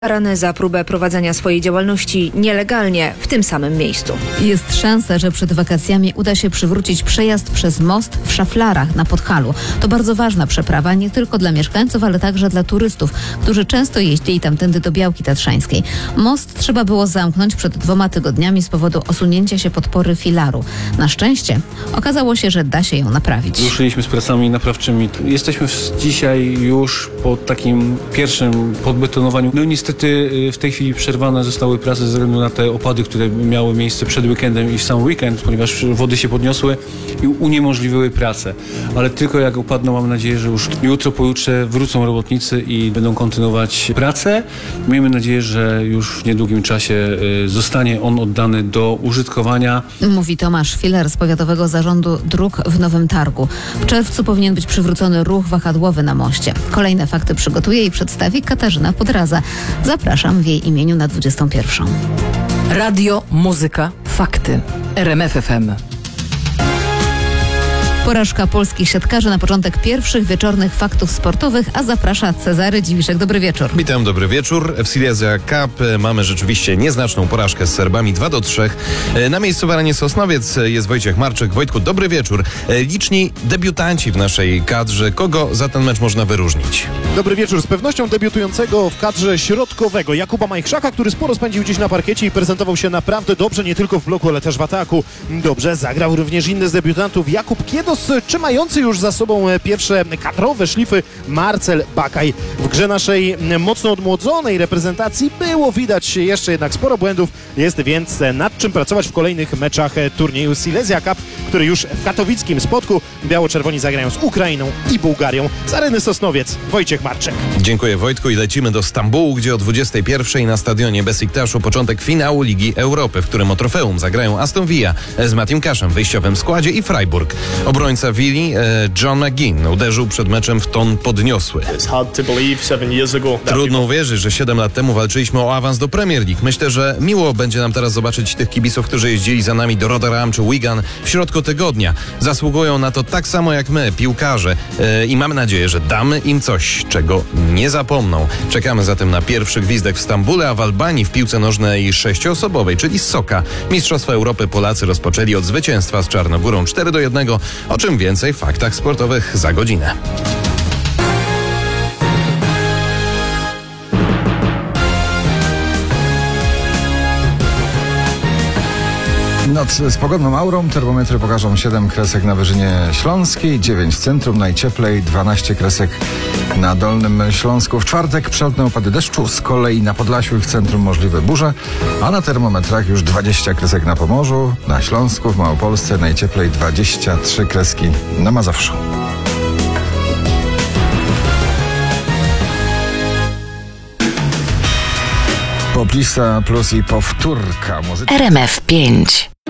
Karany za próbę prowadzenia swojej działalności nielegalnie w tym samym miejscu. Jest szansa, że przed wakacjami uda się przywrócić przejazd przez most w Szaflarach na Podhalu. To bardzo ważna przeprawa nie tylko dla mieszkańców, ale także dla turystów, którzy często jeździli tamtędy do Białki Tatrzańskiej. Most trzeba było zamknąć przed 2 tygodniami z powodu osunięcia się podpory filaru. Na szczęście okazało się, że da się ją naprawić. Ruszyliśmy z pracami naprawczymi. Jesteśmy dzisiaj już po takim pierwszym podbetonowaniu. No niestety w tej chwili przerwane zostały prace ze względu na te opady, które miały miejsce przed weekendem i w sam weekend, ponieważ wody się podniosły i uniemożliwiły pracę. Ale tylko jak opadną, mam nadzieję, że już jutro, pojutrze wrócą robotnicy i będą kontynuować pracę. Miejmy nadzieję, że już w niedługim czasie zostanie on oddany do użytkowania. Mówi Tomasz Filer z Powiatowego Zarządu Dróg w Nowym Targu. W czerwcu powinien być przywrócony ruch wahadłowy na moście. Kolejne fakty przygotuje i przedstawi Katarzyna Podraza. Zapraszam w jej imieniu na 21. Radio, muzyka, fakty. RMF FM. Porażka polskich siatkarzy na początek pierwszych wieczornych faktów sportowych, a zaprasza Cezary Dziwiszek. Dobry wieczór. Witam, dobry wieczór. W Silesia Cup mamy rzeczywiście nieznaczną porażkę z Serbami 2-3. Na miejscu w arenie Sosnowiec jest Wojciech Marczyk. Wojtku, dobry wieczór. Liczni debiutanci w naszej kadrze. Kogo za ten mecz można wyróżnić? Dobry wieczór. Z pewnością debiutującego w kadrze środkowego Jakuba Majchrzaka, który sporo spędził dziś na parkiecie i prezentował się naprawdę dobrze, nie tylko w bloku, ale też w ataku. Dobrze zagrał również inny z debiutantów Jakub Kiedos, czy mający już za sobą pierwsze kadrowe szlify Marcel Bakaj. W grze naszej mocno odmłodzonej reprezentacji było widać jeszcze jednak sporo błędów. Jest więc nad czym pracować w kolejnych meczach turnieju Silesia Cup, który już w katowickim Spodku biało-czerwoni zagrają z Ukrainą i Bułgarią. Z areny Sosnowiec Wojciech Marczyk. Dziękuję, Wojtku, i lecimy do Stambułu, gdzie o 21:00 na stadionie Besiktaszu początek finału Ligi Europy, w którym o trofeum zagrają Aston Villa z Matim Cashem w wyjściowym składzie i Freiburg. Obrońca Willi, John McGinn, uderzył przed meczem w ton podniosły. Trudno uwierzyć, że 7 lat temu walczyliśmy o awans do Premier League. Myślę, że miło będzie nam teraz zobaczyć tych kibiców, którzy jeździli za nami do Rotherham czy Wigan w środku tygodnia. Zasługują na to tak samo jak my, piłkarze, i mamy nadzieję, że damy im coś, czego nie zapomną. Czekamy zatem na pierwszy gwizdek w Stambule, a w Albanii w piłce nożnej 6-osobowej, czyli Soka, Mistrzostwa Europy Polacy rozpoczęli od zwycięstwa z Czarnogórą 4-1, o czym więcej w faktach sportowych za godzinę. Noc z pogodną aurą, termometry pokażą 7 kresek na Wyżynie Śląskiej, 9 w centrum, najcieplej, 12 kresek na Dolnym Śląsku. W czwartek przelotne opady deszczu, z kolei na Podlasiu i w centrum możliwe burze, a na termometrach już 20 kresek na Pomorzu, na Śląsku, w Małopolsce, najcieplej 23 kreski na Mazowszu. Poplisa plus i powtórka muzyki. RMF 5.